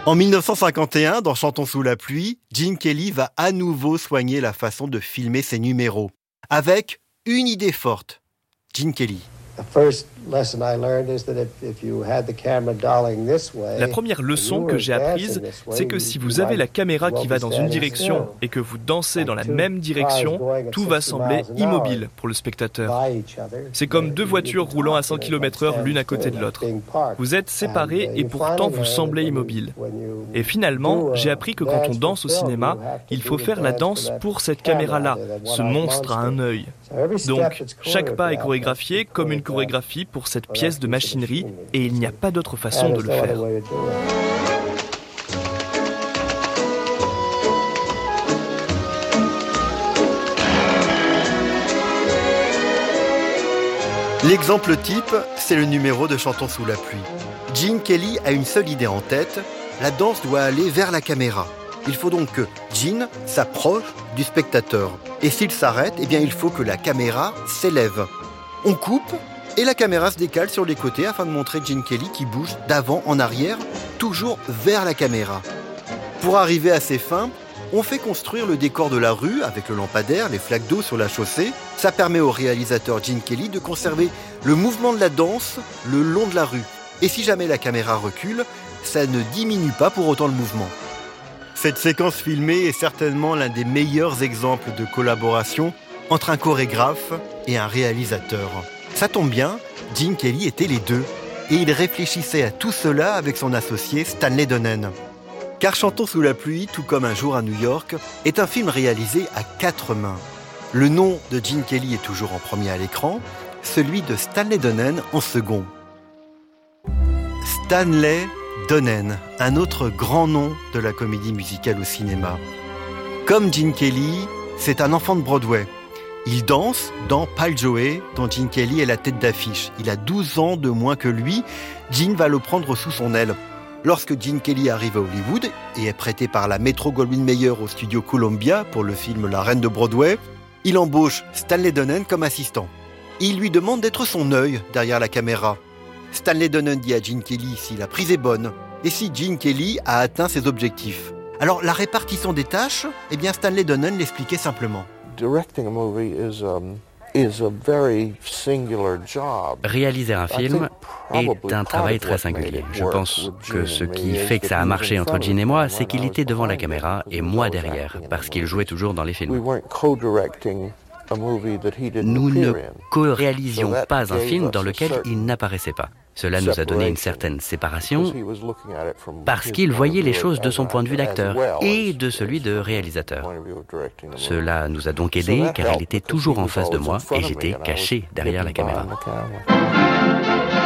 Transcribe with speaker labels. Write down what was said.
Speaker 1: En 1951, dans Chantons sous la pluie, Gene Kelly va à nouveau soigner la façon de filmer ses numéros, avec une idée forte. Gene Kelly.
Speaker 2: La première leçon que j'ai apprise, c'est que si vous avez la caméra qui va dans une direction et que vous dansez dans la même direction, tout va sembler immobile pour le spectateur. C'est comme deux voitures roulant à 100 km/h l'une à côté de l'autre. Vous êtes séparés et pourtant vous semblez immobiles. Et finalement, j'ai appris que quand on danse au cinéma, il faut faire la danse pour cette caméra-là, ce monstre à un œil. Donc, chaque pas est chorégraphié comme une chorégraphie pour cette pièce de machinerie et il n'y a pas d'autre façon de le faire.
Speaker 1: L'exemple type, c'est le numéro de Chantons sous la pluie. Gene Kelly a une seule idée en tête, la danse doit aller vers la caméra. Il faut donc que Gene s'approche du spectateur. Et s'il s'arrête, il faut que la caméra s'élève. On coupe et la caméra se décale sur les côtés afin de montrer Gene Kelly qui bouge d'avant en arrière, toujours vers la caméra. Pour arriver à ces fins, on fait construire le décor de la rue avec le lampadaire, les flaques d'eau sur la chaussée. Ça permet au réalisateur Gene Kelly de conserver le mouvement de la danse le long de la rue. Et si jamais la caméra recule, ça ne diminue pas pour autant le mouvement. Cette séquence filmée est certainement l'un des meilleurs exemples de collaboration entre un chorégraphe et un réalisateur. Ça tombe bien, Gene Kelly était les deux, et il réfléchissait à tout cela avec son associé Stanley Donen. Car Chantons sous la pluie, tout comme Un jour à New York, est un film réalisé à 4 mains. Le nom de Gene Kelly est toujours en premier à l'écran, celui de Stanley Donen en second. Stanley Donen, un autre grand nom de la comédie musicale au cinéma. Comme Gene Kelly, c'est un enfant de Broadway. Il danse dans Pal Joey, dont Gene Kelly est la tête d'affiche. Il a 12 ans de moins que lui. Gene va le prendre sous son aile. Lorsque Gene Kelly arrive à Hollywood et est prêté par la Metro-Goldwyn-Mayer au studio Columbia pour le film La Reine de Broadway, il embauche Stanley Donen comme assistant. Il lui demande d'être son œil derrière la caméra. Stanley Donen dit à Gene Kelly si la prise est bonne et si Gene Kelly a atteint ses objectifs. Alors la répartition des tâches, Stanley Donen l'expliquait simplement.
Speaker 3: Réaliser un film est un travail très singulier. Je pense que ce qui fait que ça a marché entre Gene et moi, c'est qu'il était devant la caméra et moi derrière, parce qu'il jouait toujours dans les films. Nous ne co-réalisions pas un film dans lequel il n'apparaissait pas. Cela nous a donné une certaine séparation parce qu'il voyait les choses de son point de vue d'acteur et de celui de réalisateur. Cela nous a donc aidés car il était toujours en face de moi et j'étais caché derrière la caméra.